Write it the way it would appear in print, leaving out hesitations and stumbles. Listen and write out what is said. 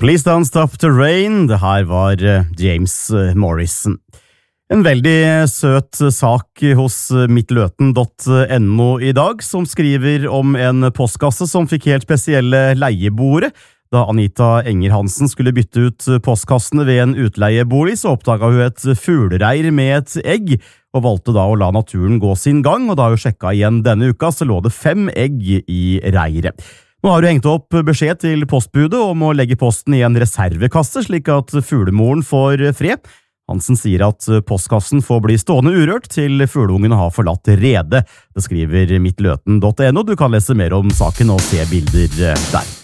Please Don't Stop the Rain, det her var James Morrison. En veldig søt sak hos mittløten.no i dag, som skriver om en postkasse som fikk helt spesielle leieboere. Da Anita Enger Hansen skulle bytte ut postkassene ved en utleiebolig, så oppdaget hun et fuglereir med et egg, og valgte da å la naturen gå sin gang, og da hun sjekket igjen denne uka, så lå det 5 egg i reiret. Nå har du hengt opp beskjed til postbudet om å legge posten i en reservekasse, slik at fuglemoren får fred. Hansen sier at postkassen får bli stående urørt til fugleungene har forlatt redet. Det skriver mittløten.no. Du kan lese mer om saken og se bilder der.